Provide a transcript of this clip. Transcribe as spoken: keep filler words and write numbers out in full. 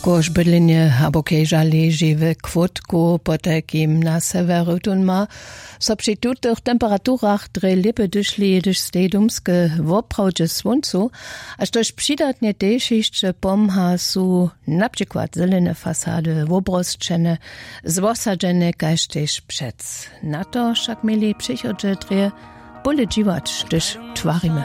Kož bydlenie abo kejža leži v kvotku, potakim na severu tunma, so przy tutych temperaturach dre lipe dyszli dysz stedumskie woprawdzie słońcu, aż toż przydatnie też jeszcze pomha su na przykład zelene fasady wobrosczene, zwosadzene kaž też przec. Na to však mieli przychodzie dre bole dziwacz, dysz twarimy.